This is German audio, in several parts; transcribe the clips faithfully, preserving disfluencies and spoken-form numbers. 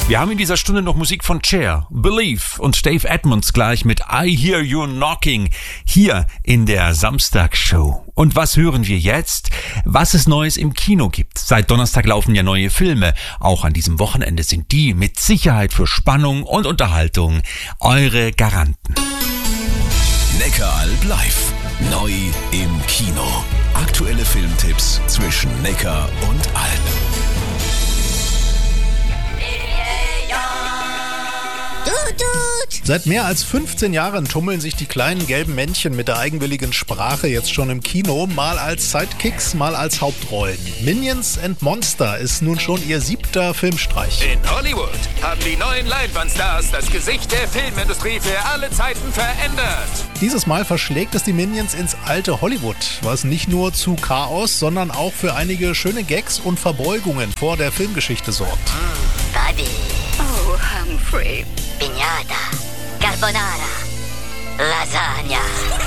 Wir haben in dieser Stunde noch Musik von Cher, Believe und Dave Edmunds gleich mit I Hear You Knocking hier in der Samstagshow. Und was hören wir jetzt? Was es Neues im Kino gibt. Seit Donnerstag laufen ja neue Filme. Auch an diesem Wochenende sind die mit Sicherheit für Spannung und Unterhaltung eure Garanten. Neckaralb live. Neu im Kino. Aktuelle Filmtipps zwischen Neckar und Alb. Seit mehr als fünfzehn Jahren tummeln sich die kleinen gelben Männchen mit der eigenwilligen Sprache jetzt schon im Kino, mal als Sidekicks, mal als Hauptrollen. Minions and Monster ist nun schon ihr siebter Filmstreich. In Hollywood haben die neuen Leinwandstars das Gesicht der Filmindustrie für alle Zeiten verändert. Dieses Mal verschlägt es die Minions ins alte Hollywood, was nicht nur zu Chaos, sondern auch für einige schöne Gags und Verbeugungen vor der Filmgeschichte sorgt. Buddy. Oh, Humphrey. Piñata. Carbonara. Lasagna.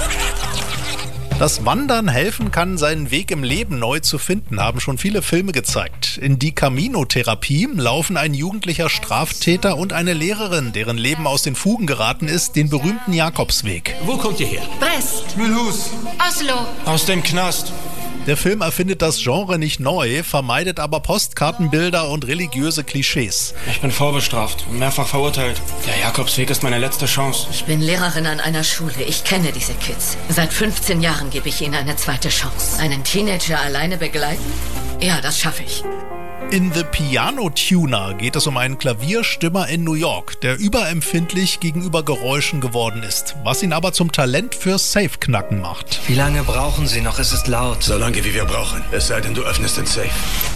Das Wandern helfen kann, seinen Weg im Leben neu zu finden, haben schon viele Filme gezeigt. In Die Camino-Therapie laufen ein jugendlicher Straftäter und eine Lehrerin, deren Leben aus den Fugen geraten ist, den berühmten Jakobsweg. Wo kommt ihr her? Brest. Mulhouse. Oslo. Aus dem Knast. Der Film erfindet das Genre nicht neu, vermeidet aber Postkartenbilder und religiöse Klischees. Ich bin vorbestraft und mehrfach verurteilt. Der Jakobsweg ist meine letzte Chance. Ich bin Lehrerin an einer Schule. Ich kenne diese Kids. Seit fünfzehn Jahren gebe ich ihnen eine zweite Chance. Einen Teenager alleine begleiten? Ja, das schaffe ich. In The Piano Tuner geht es um einen Klavierstimmer in New York, der überempfindlich gegenüber Geräuschen geworden ist, was ihn aber zum Talent fürs Safe-Knacken macht. Wie lange brauchen Sie noch? Es ist laut. So lange wie wir brauchen. Es sei denn, du öffnest den Safe.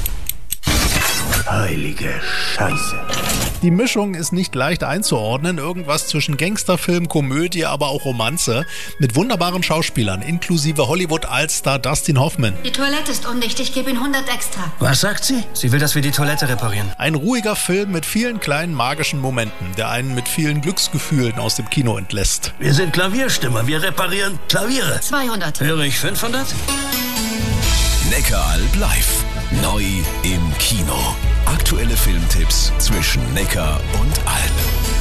Heilige Scheiße. Die Mischung ist nicht leicht einzuordnen, irgendwas zwischen Gangsterfilm, Komödie, aber auch Romanze, mit wunderbaren Schauspielern, inklusive Hollywood-Allstar Dustin Hoffman. Die Toilette ist undicht, ich gebe Ihnen hundert extra. Was sagt sie? Sie will, dass wir die Toilette reparieren. Ein ruhiger Film mit vielen kleinen magischen Momenten, der einen mit vielen Glücksgefühlen aus dem Kino entlässt. Wir sind Klavierstimmer, wir reparieren Klaviere. zweihundert. Höre ich fünfhundert? Neckaralb live. Neu im Kino. Aktuelle Filmtipps zwischen Neckar und Alb.